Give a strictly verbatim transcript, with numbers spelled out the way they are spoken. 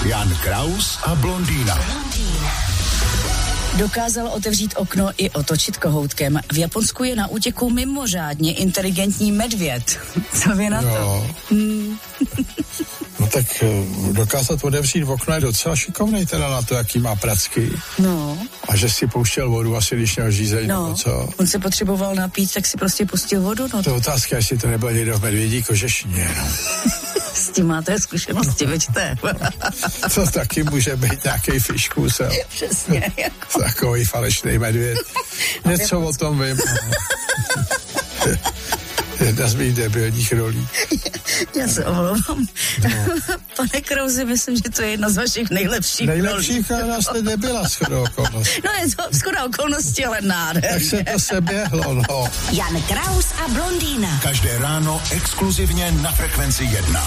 Jan Kraus a blondýna. Dokázal otevřít okno i otočit kohoutkem. V Japonsku je na útěku mimořádně inteligentní medvěd. Co vy na to? Hmm. No tak dokázat otevřít okno je docela šikovnej teda na to, jaký má pracky. No. A že si pouštěl vodu asi, když měl žízeň, no. nebo co? On se potřeboval napít, tak si prostě pustil vodu. No. To je otázka, jestli to nebyl někdo v medvědí kožešině. No. S tím máte zkušenosti, veďte. To taky může být nějaký fiškus. Přesně. Jako. Takový falešný medvěd. Něco o tom vím. Jedna z mých debilních rolí. Já se omlouvám. No. Pane Krausi, myslím, že to je jedna z vašich nejlepších Nejlepších, ale nás to nebyla shodou okolností. No je to shodou okolností, ale nádherně. Tak se to se běhlo, no. Jan Kraus a blondýna. Každé ráno exkluzivně na Frekvenci jedna.